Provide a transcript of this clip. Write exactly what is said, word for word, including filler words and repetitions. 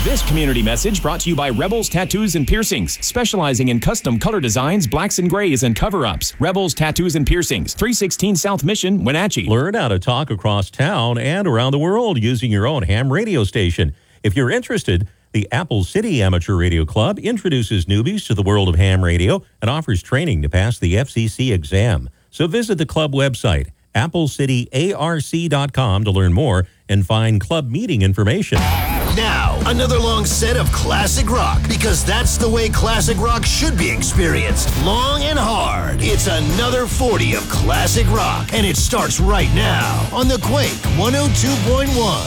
This community message brought to you by Rebels Tattoos and Piercings, specializing in custom color designs, blacks and grays, and cover-ups. Rebels Tattoos and Piercings, three sixteen South Mission, Wenatchee. Learn how to talk across town and around the world using your own ham radio station. If you're interested, the Apple City Amateur Radio Club introduces newbies to the world of ham radio and offers training to pass the F C C exam. So visit the club website, apple city A R C dot com, to learn more and find club meeting information. Now, another long set of classic rock, because that's the way classic rock should be experienced. Long and hard. It's another forty of classic rock, and it starts right now on the Quake one oh two point one.